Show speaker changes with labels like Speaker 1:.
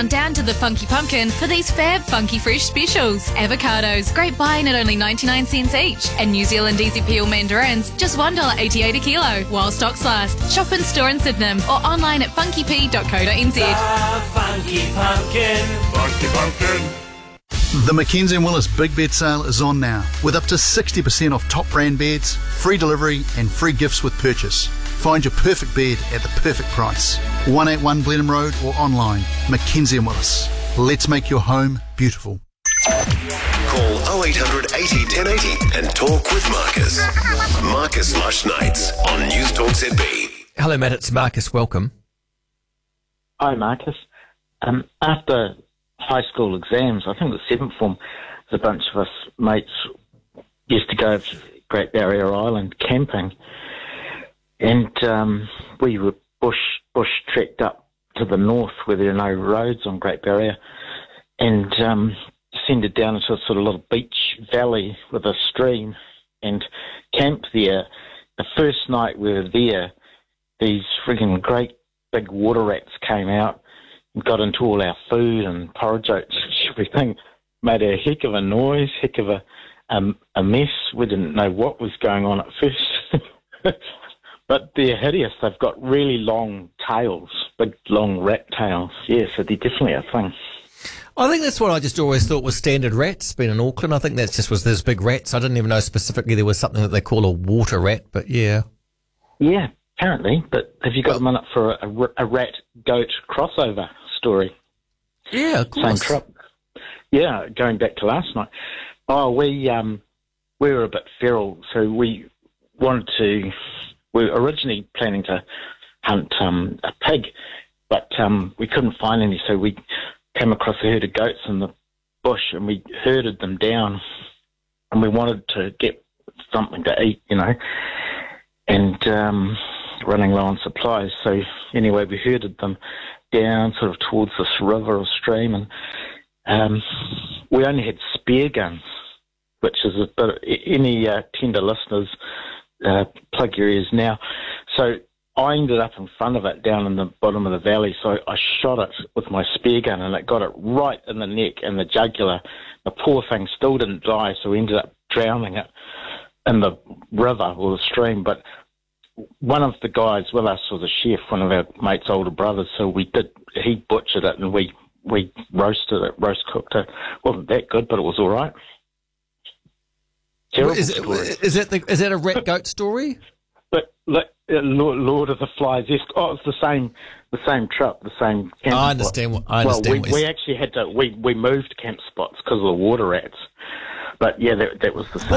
Speaker 1: on down to the Funky Pumpkin for these fab Funky Fresh specials. Avocados, great buying at only 99 cents each. And New Zealand Easy Peel mandarins, just $1.88 a kilo, while stocks last. Shop in store in Sydenham or online at funkyp.co.nz.
Speaker 2: Funky Pumpkin. Funky Pumpkin.
Speaker 3: The Mackenzie & Willis Big Bed Sale is on now, with up to 60% off top brand beds, free delivery and free gifts with purchase. Find your perfect bed at the perfect price. 181 Blenheim Road or online. Mackenzie & Willis. Let's make your home beautiful.
Speaker 4: Call 0800 80 1080 and talk with Marcus. Marcus Lush Nights on News Talk ZB.
Speaker 5: Hello, Matt. It's Marcus. Welcome.
Speaker 6: Hi, Marcus. After high school exams, I think the seventh form, a bunch of us mates used to go to Great Barrier Island camping, and we were bush trekked up to the north where there are no roads on Great Barrier, and descended down into a sort of little beach valley with a stream and camped there. The first night we were there, these friggin' great big water rats came out and got into all our food and porridge oats and everything, made a heck of a noise, heck of a mess. We didn't know what was going on at first. But they're hideous. They've got really long tails, big long rat tails. Yeah, so they're definitely a thing.
Speaker 5: I think that's what I just always thought was standard rats, being in Auckland. I think that just was those big rats. I didn't even know specifically there was something that they call a water rat, but yeah.
Speaker 6: Yeah, apparently. But have you got a minute for a rat-goat crossover story?
Speaker 5: Yeah, of course.
Speaker 6: Same trip. Yeah, going back to last night. Oh, we were a bit feral, so we were originally planning to hunt a pig, but we couldn't find any, so we came across a herd of goats in the bush and we herded them down, and we wanted to get something to eat, and running low on supplies. So anyway, we herded them down sort of towards this river or stream, and we only had spear guns, which is a bit, any tender listeners, plug your ears now. So I ended up in front of it down in the bottom of the valley, so I shot it with my spear gun and it got it right in the neck and the jugular. The poor thing still didn't die, so we ended up drowning it in the river or the stream. But one of the guys with us was a chef, one of our mate's older brothers, so he butchered it and we roasted it, roast cooked it. Wasn't that good, but it was all right.
Speaker 5: Is that a rat goat story?
Speaker 6: But Lord of the Flies. Oh, it's the same trip, the same camp.
Speaker 5: I understand.
Speaker 6: We actually had to. We moved camp spots because of the water rats. But yeah, that was the same.